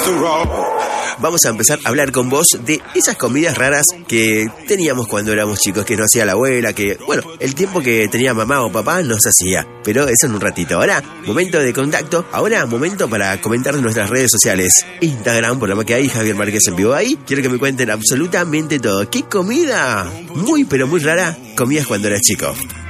Vamos a empezar a hablar con vos de esas comidas raras que teníamos cuando éramos chicos, que nos hacía la abuela, que, bueno, el tiempo que tenía mamá o papá nos hacía. Pero eso en un ratito. Ahora, momento de contacto. Ahora, momento para comentar en nuestras redes sociales. Instagram, por lo que hay, Javier Márquez en vivo ahí. Quiero que me cuenten absolutamente todo. ¿Qué comida muy, pero muy rara comías cuando eras chico?